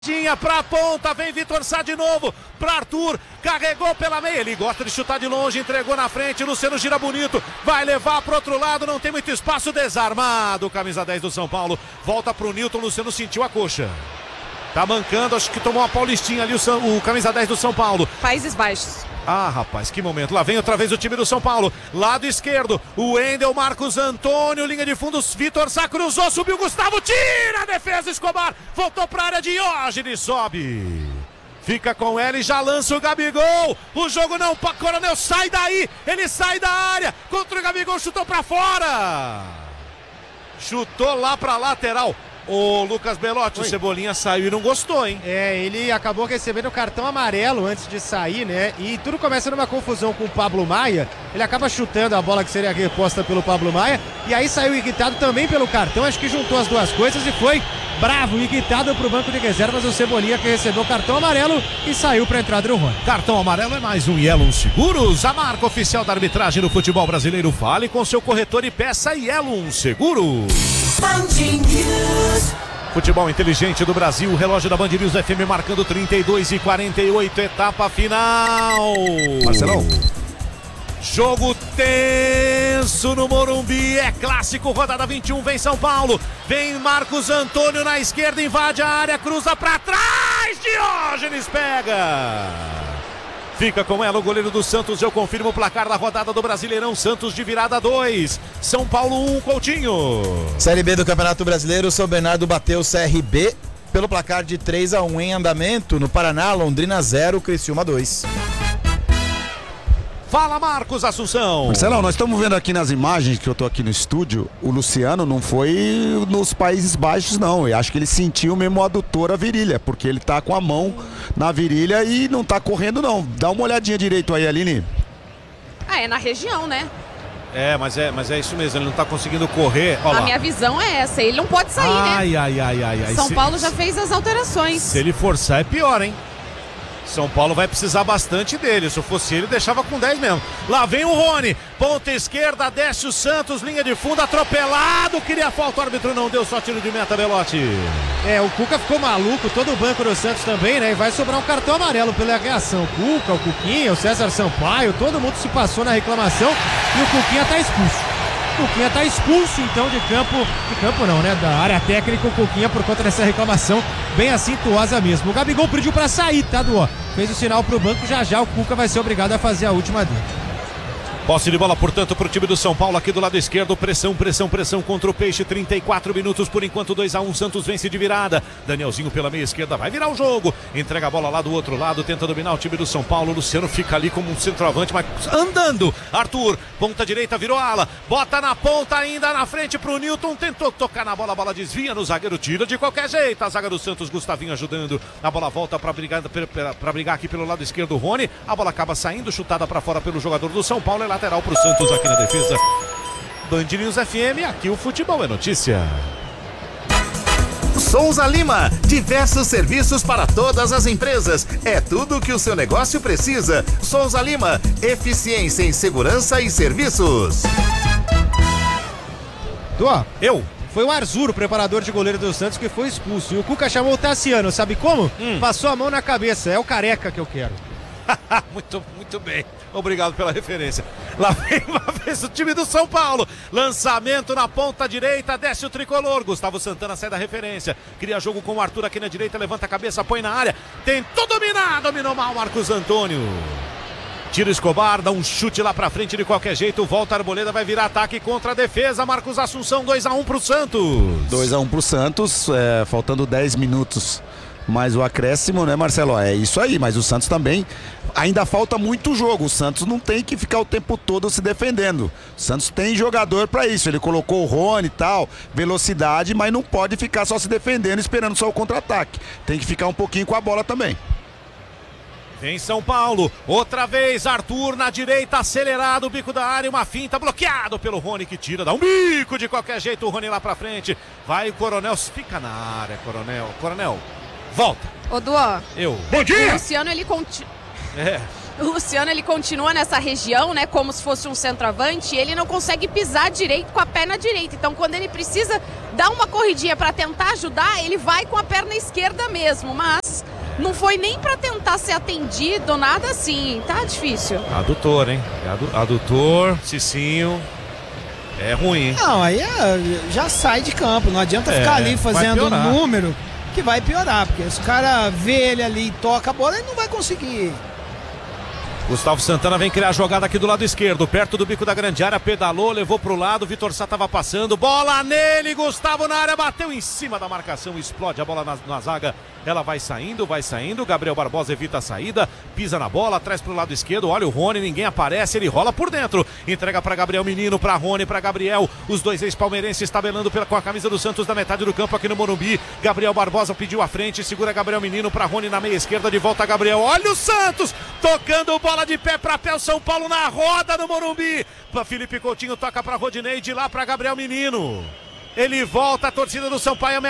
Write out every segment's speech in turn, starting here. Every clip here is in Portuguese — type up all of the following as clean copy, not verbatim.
Pra ponta, vem Vitor Sá de novo, pra Arthur, carregou pela meia, ele gosta de chutar de longe, entregou na frente, Luciano gira bonito, vai levar pro outro lado, não tem muito espaço, desarmado, camisa 10 do São Paulo, volta pro Nilton, Luciano sentiu a coxa, tá mancando, acho que tomou uma paulistinha ali o camisa 10 do São Paulo. Países Baixos. Ah, rapaz, que momento. Lá vem outra vez o time do São Paulo. Lado esquerdo, o Wendel, Marcos Antônio, linha de fundo, Vitor Sá cruzou, subiu Gustavo, tira a defesa, Escobar, voltou pra área, Diógenes sobe. Fica com ela e já lança o Gabigol. O jogo não, Coronel sai daí, ele sai da área, contra o Gabigol, chutou pra fora. Chutou lá pra lateral. Ô Lucas Belotti, o Cebolinha saiu e não gostou, hein? Ele acabou recebendo o cartão amarelo antes de sair, né? E tudo começa numa confusão com o Pablo Maia. Ele acaba chutando a bola que seria reposta pelo Pablo Maia. E aí saiu irritado também pelo cartão. Acho que juntou as duas coisas e foi bravo, irritado pro banco de reservas. O Cebolinha que recebeu o cartão amarelo e saiu pra entrada do Rony. Cartão amarelo é mais um Yellow Seguros, a marca oficial da arbitragem no futebol brasileiro. Fale com seu corretor e peça Yellow Seguros. Futebol inteligente do Brasil, relógio da Band News FM marcando 32:48, etapa final. Marcelão. Jogo tenso no Morumbi, é clássico, rodada 21, vem São Paulo, vem Marcos Antônio na esquerda, invade a área, cruza pra trás, Diógenes pega. Fica com ela o goleiro do Santos, eu confirmo o placar da rodada do Brasileirão, Santos de virada 2, São Paulo 1, Coutinho. Série B do Campeonato Brasileiro, o São Bernardo bateu o CRB pelo placar de 3-1 em andamento. No Paraná, Londrina 0, Criciúma 2. Fala, Marcos Assunção. Marcelão, nós estamos vendo aqui nas imagens que eu tô aqui no estúdio, o Luciano não foi nos Países Baixos não, eu acho que ele sentiu mesmo o adutor a virilha, porque ele tá com a mão na virilha e não tá correndo não. Dá uma olhadinha direito aí, Aline. É na região, né? Mas é isso mesmo, ele não tá conseguindo correr. Olha A lá. minha visão é essa, ele não pode sair, né? Ai. São Paulo já fez as alterações. Se ele forçar é pior, hein? São Paulo vai precisar bastante dele. Se eu fosse ele, deixava com 10 mesmo. Lá vem o Rony, ponta esquerda, desce o Santos, linha de fundo, atropelado. Queria falta, o árbitro não deu, só tiro de meta, Belotti. O Cuca ficou maluco, todo o banco do Santos também, né? E vai sobrar um cartão amarelo pela reação. Cuca, o Cuquinha, o César Sampaio, todo mundo se passou na reclamação e o Cuquinha tá expulso. O Cuquinha tá expulso então de campo não, né? Da área técnica, o Cuquinha por conta dessa reclamação bem acintuosa mesmo. O Gabigol pediu pra sair, tá, Duó? Fez o sinal pro banco, já o Cuca vai ser obrigado a fazer a última dele. Posse de bola, portanto, para o time do São Paulo aqui do lado esquerdo. Pressão contra o Peixe. 34 minutos por enquanto, 2-1. Santos vence de virada. Danielzinho pela meia esquerda, vai virar o jogo. Entrega a bola lá do outro lado, tenta dominar o time do São Paulo. Luciano fica ali como um centroavante, mas andando. Arthur, ponta direita, virou ala. Bota na ponta ainda na frente pro Nilton. Tentou tocar na bola, a bola desvia no zagueiro, tira de qualquer jeito. A zaga do Santos, Gustavinho ajudando. A bola volta para brigar aqui pelo lado esquerdo, Rony. A bola acaba saindo, chutada para fora pelo jogador do São Paulo. Lateral pro Santos aqui na defesa. Band News FM, aqui o futebol é notícia. Souza Lima, diversos serviços para todas as empresas. É tudo o que o seu negócio precisa. Souza Lima, eficiência em segurança e serviços. Foi o Arzuro, preparador de goleiro do Santos, que foi expulso. E o Cuca chamou o Tassiano, sabe como? Passou a mão na cabeça, é o Careca que eu quero. Muito bem, obrigado pela referência. Lá vem uma vez o time do São Paulo, lançamento na ponta direita, desce o tricolor, Gustavo Santana sai da referência, cria jogo com o Arthur aqui na direita, levanta a cabeça, põe na área, tentou dominar, dominou mal Marcos Antônio. Tira Escobar, dá um chute lá pra frente de qualquer jeito, volta a Arboleda, vai virar ataque contra a defesa, Marcos Assunção, 2-1 pro Santos. 2-1 pro Santos, faltando 10 minutos mais o acréscimo, né, Marcelo? É isso aí, mas o Santos também ainda falta muito jogo. O Santos não tem que ficar o tempo todo se defendendo. O Santos tem jogador pra isso. Ele colocou o Rony e tal, velocidade, mas não pode ficar só se defendendo, esperando só o contra-ataque. Tem que ficar um pouquinho com a bola também. Vem São Paulo, outra vez Arthur na direita, acelerado, bico da área, uma finta, bloqueado pelo Rony que tira, dá um bico de qualquer jeito, o Rony lá pra frente, vai o Coronel, fica na área, Coronel, volta. Ô, Duó. Bom dia! O Luciano, ele continua nessa região, né, como se fosse um centroavante, e ele não consegue pisar direito com a perna direita. Então, quando ele precisa dá uma corridinha para tentar ajudar, ele vai com a perna esquerda mesmo, mas não foi nem para tentar ser atendido, nada assim, tá difícil. Adutor, hein? Adutor, Cicinho. É ruim, hein? Não, aí já sai de campo, não adianta ficar ali fazendo um número que vai piorar, porque se o cara vê ele ali e toca a bola, ele não vai conseguir. Gustavo Santana vem criar a jogada aqui do lado esquerdo, perto do bico da grande área, pedalou, levou pro lado, Vitor Sá tava passando, bola nele, Gustavo na área, bateu em cima da marcação, explode a bola na zaga, ela vai saindo, Gabriel Barbosa evita a saída, pisa na bola, traz pro lado esquerdo, olha o Rony, ninguém aparece, ele rola por dentro, entrega pra Gabriel Menino, pra Rony, pra Gabriel, os dois ex-palmeirenses tabelando com a camisa do Santos da metade do campo aqui no Morumbi, Gabriel Barbosa pediu a frente, segura Gabriel Menino pra Rony na meia esquerda, de volta Gabriel, olha o Santos, tocando bola de pé pra pé, o São Paulo na roda no Morumbi, pra Felipe Coutinho, toca pra Rodinei, de lá pra Gabriel Menino. Ele volta, a torcida do São Paulo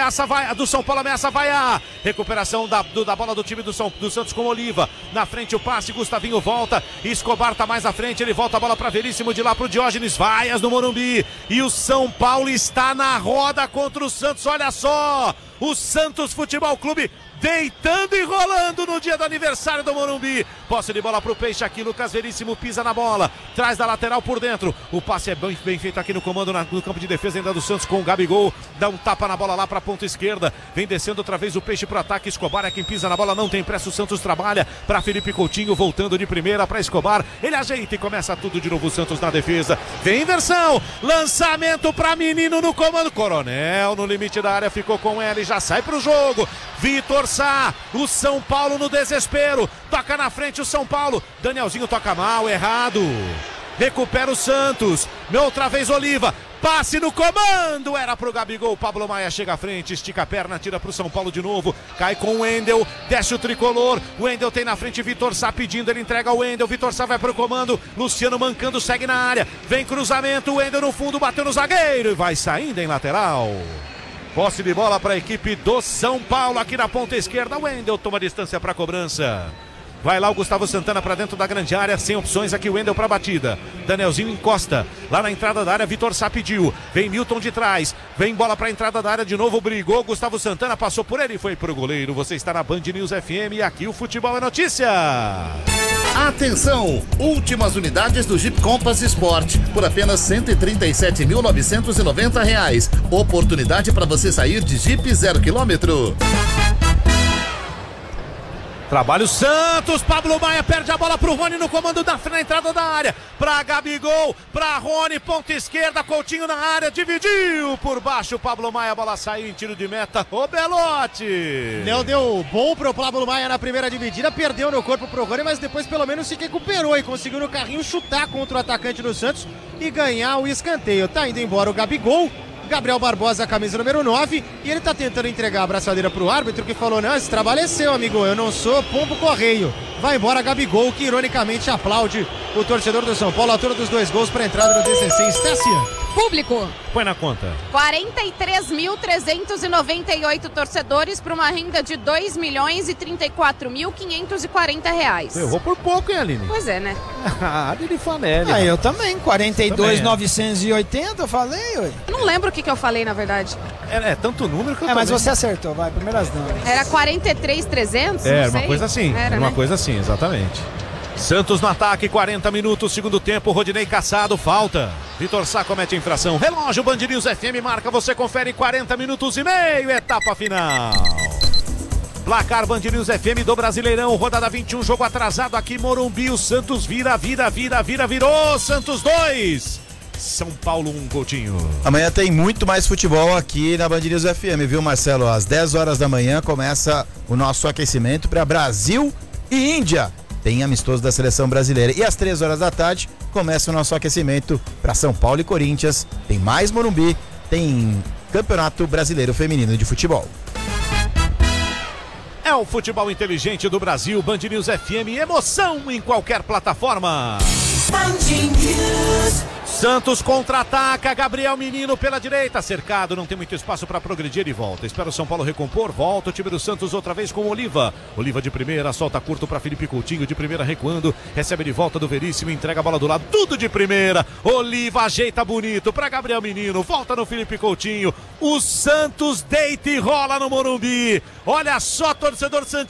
ameaça vaiar. Recuperação da bola do time do Santos com Oliva. Na frente o passe, Gustavinho volta. Escobar tá mais à frente, ele volta a bola para Veríssimo, de lá pro Diógenes. Vaias no Morumbi. E o São Paulo está na roda contra o Santos. Olha só, o Santos Futebol Clube deitando e rolando no dia do aniversário do Morumbi. Posse de bola pro Peixe aqui, Lucas Veríssimo pisa na bola, traz da lateral por dentro. O passe é bem feito aqui no comando, no campo de defesa ainda do Santos com o Gabigol. Dá um tapa na bola lá pra ponta esquerda. Vem descendo outra vez o Peixe pro ataque. Escobar é quem pisa na bola, não tem pressa. O Santos trabalha pra Felipe Coutinho, voltando de primeira pra Escobar. Ele ajeita e começa tudo de novo o Santos na defesa. Vem inversão, lançamento pra Menino no comando. Coronel no limite da área, ficou com ela e já sai pro jogo. Vitor Sá, o São Paulo no desespero, toca na frente o São Paulo, Danielzinho toca mal, errado, recupera o Santos, outra vez Oliva, passe no comando, era pro Gabigol, Pablo Maia chega à frente, estica a perna, tira pro São Paulo de novo, cai com o Wendel, desce o tricolor, o Wendel tem na frente Vitor Sá pedindo, ele entrega o Wendel, Vitor Sá vai pro comando, Luciano mancando, segue na área, vem cruzamento, o Wendel no fundo, bateu no zagueiro e vai saindo em lateral. Posse de bola para a equipe do São Paulo aqui na ponta esquerda. O Wendel toma distância para a cobrança. Vai lá o Gustavo Santana para dentro da grande área, sem opções aqui o Wendel para batida. Danielzinho encosta lá na entrada da área, Vitor Sá pediu. Vem Milton de trás, vem bola para a entrada da área de novo, brigou. Gustavo Santana passou por ele e foi pro goleiro. Você está na Band News FM e aqui o futebol é notícia. Atenção! Últimas unidades do Jeep Compass Sport por apenas R$ 137.990. Oportunidade para você sair de Jeep 0 km. Trabalha o Santos, Pablo Maia perde a bola pro Rony no comando na entrada da área, pra Gabigol, pra Rony, ponta esquerda, Coutinho na área, dividiu por baixo, Pablo Maia, a bola saiu em tiro de meta, o Belotti. Deu bom pro Pablo Maia na primeira dividida, perdeu no corpo pro Rony, mas depois pelo menos se recuperou e conseguiu no carrinho chutar contra o atacante do Santos e ganhar o escanteio. Tá indo embora o Gabigol. Gabriel Barbosa, camisa número 9, e ele tá tentando entregar a abraçadeira pro árbitro, que falou: não, esse trabalho é seu, amigo, eu não sou pombo correio. Vai embora Gabigol, que ironicamente aplaude o torcedor do São Paulo, autor dos 2 gols para a entrada do 16. Tessia. Público. Põe na conta. 43.398 torcedores para uma renda de R$2.034.540. Eu vou por pouco, hein, Aline? Pois é, né? Aline Fanelli. Eu também, 42.980, eu falei, ué. Eu não lembro o que eu falei, na verdade. É tanto número que eu mas também. você acertou, vai, primeiras damas. Era 43.300? Era não sei. uma coisa assim, Era uma né? coisa assim, exatamente. Santos no ataque, 40 minutos, segundo tempo, Rodinei caçado, falta. Vitor Sá comete infração. Relógio Band News FM marca, você confere 40 minutos e meio, etapa final. Placar Band News FM do Brasileirão, rodada 21, jogo atrasado aqui, Morumbi, o Santos virou, Santos 2. São Paulo 1, Coutinho. Amanhã tem muito mais futebol aqui na Band News FM, viu, Marcelo? Às 10 horas da manhã começa o nosso aquecimento para Brasil e Índia. Tem amistoso da seleção brasileira. E às 3 horas da tarde começa o nosso aquecimento para São Paulo e Corinthians. Tem mais Morumbi, tem Campeonato Brasileiro Feminino de Futebol. É o futebol inteligente do Brasil, Band News FM, emoção em qualquer plataforma. Band News. Santos contra-ataca, Gabriel Menino pela direita, cercado, não tem muito espaço para progredir e volta. Espera o São Paulo recompor, volta o time do Santos outra vez com Oliva. Oliva de primeira, solta curto para Felipe Coutinho, de primeira recuando, recebe de volta do Veríssimo, entrega a bola do lado, tudo de primeira. Oliva ajeita bonito para Gabriel Menino, volta no Felipe Coutinho. O Santos deita e rola no Morumbi. Olha só, torcedor santista.